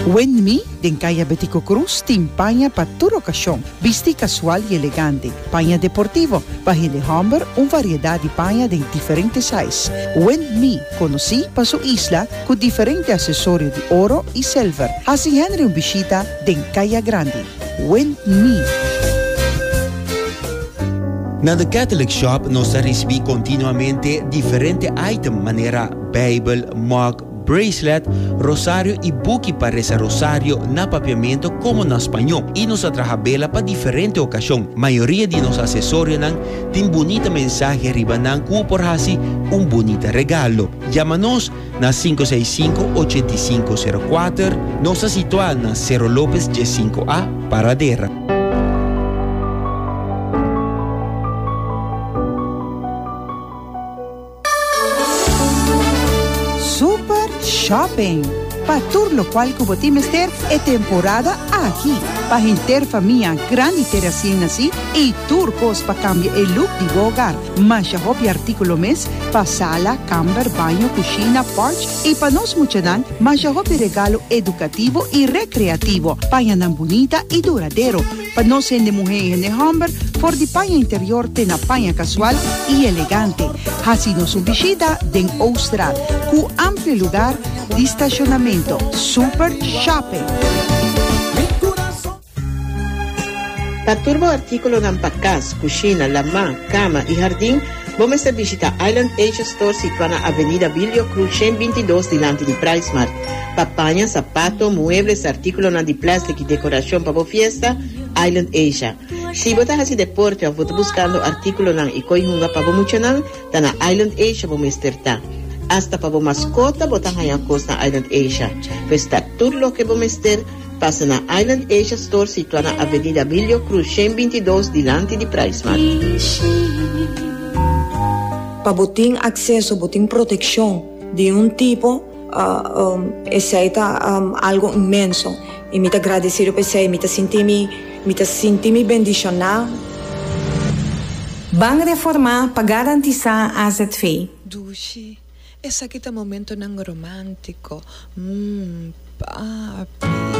When Me, den Calle Betico Cruz, te paña para tu ocasión, vesti casual y elegante, paña deportivo, bajile Humber, una variedad de paña de diferentes sizes. When Me, conocí para su isla con diferentes accesorios de oro y silver. Así Henry un visita den Calle Grande. When Me. Na The Catholic Shop nos recibe continuamente diferentes items, manera Bible, mug, bracelet, rosario y buki para ese rosario na papiamento como na español. Y nos atraja vela para diferente ocasión. Mayoría de los accesorios tienen bonita mensaje arriba nan por así un bonito regalo. Llámanos na 565-8504. Nos sitúa na Cerro López G5A Paradera. Shopping. Para tour lo cual como timester es temporada aquí. Para gente familia grande y terracina así y turcos para cambiar el look de hogar. Más y artículo mes para sala, camber, baño, cocina, porch y para nos muchadan más regalo educativo y recreativo. Paña bonita y duradero. Para no ser de mujer en de Humber, por de paña interior tena paña casual y elegante. Así nos visita den Austral, con amplio lugar de estacionamiento. Super Shopping. Para turbo artículo en pacas, cocina, lama, cama y jardín, vamos a visitar Island Asia Store situada en Avenida Vilio Cruz 122 delante de Price Mart. Papaña, zapato, muebles, artículos de plástico y decoración para fiesta, Island Asia. Si vos estás deporte o vos buscando artículos y coijunga para mucho nan, dan a Island Asia vos mesterta. Hasta para vos mascota, vos estás allá costa Island Asia. Pues está todo lo que vos mester, pasa na Island Asia Store situada en Avenida Vilio Cruz 122 delante de Price Mart. Para botín acceso, botín protección de un tipo, es algo inmenso. Y me agradecer por eso, me sentí bendicionado. Van reformar para garantizar a ZV. Dushi, esse aqui tá momento não romântico. Papi.